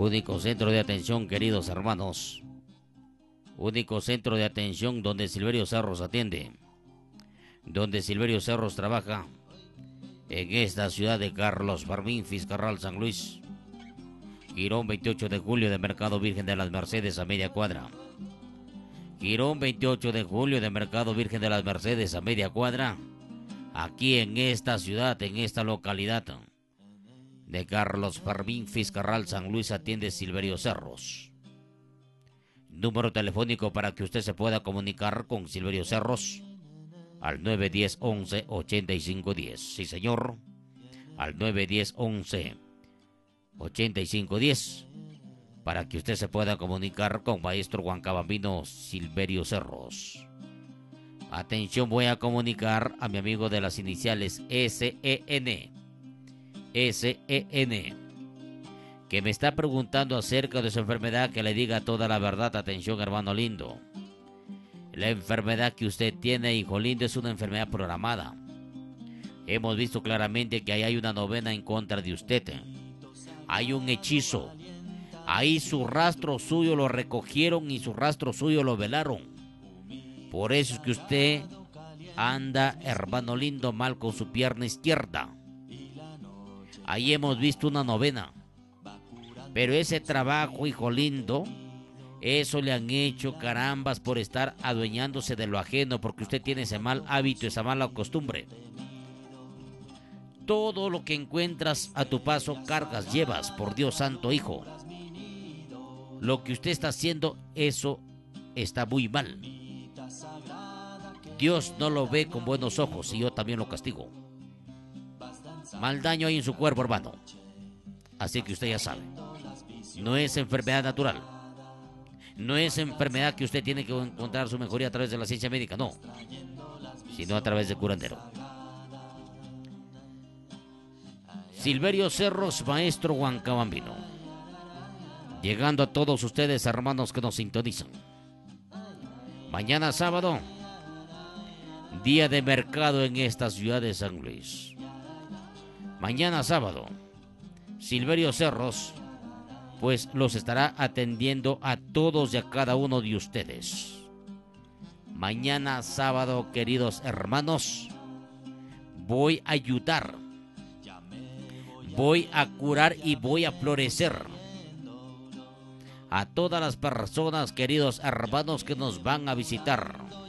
Único centro de atención, queridos hermanos. Único centro de atención donde Silverio Cerros atiende. Donde Silverio Cerros trabaja. En esta ciudad de Carlos Fermín, Fiscarral, San Luis. Girón 28 de julio de Mercado Virgen de las Mercedes a media cuadra. Girón 28 de julio de Mercado Virgen de las Mercedes a media cuadra. Aquí en esta ciudad, en esta localidad de Carlos Fermín, Fiscarral, San Luis, atiende Silverio Cerros. Número telefónico para que usted se pueda comunicar con Silverio Cerros al 910-11-8510. Sí, señor, al 910-11-8510 para que usted se pueda comunicar con maestro Juan Cabambino Silverio Cerros. Atención, voy a comunicar a mi amigo de las iniciales SEN, que me está preguntando acerca de su enfermedad, que le diga toda la verdad. Atención, hermano lindo. La enfermedad que usted tiene, hijo lindo, es una enfermedad programada. Hemos visto claramente que ahí hay una novena en contra de usted. Hay un hechizo. Ahí su rastro suyo lo recogieron y su rastro suyo lo velaron. Por eso es que usted anda, hermano lindo, mal con su pierna izquierda. Ahí hemos visto una novena. Pero ese trabajo, hijo lindo, eso le han hecho carambas por estar adueñándose de lo ajeno, porque usted tiene ese mal hábito, esa mala costumbre. Todo lo que encuentras a tu paso cargas, llevas, por Dios santo, hijo. Lo que usted está haciendo, eso está muy mal. Dios no lo ve con buenos ojos y yo también lo castigo. Mal daño hay en su cuerpo, hermano. Así que usted ya sabe. No es enfermedad natural. No es enfermedad que usted tiene que encontrar su mejoría a través de la ciencia médica, no. Sino a través del curandero. Silverio Cerros, maestro Juan Cabambino. Llegando a todos ustedes, hermanos que nos sintonizan. Mañana sábado, día de mercado en esta ciudad de San Luis. Mañana sábado, Silverio Cerros, pues los estará atendiendo a todos y a cada uno de ustedes. Mañana sábado, queridos hermanos, voy a ayudar, voy a curar y voy a florecer a todas las personas, queridos hermanos, que nos van a visitar.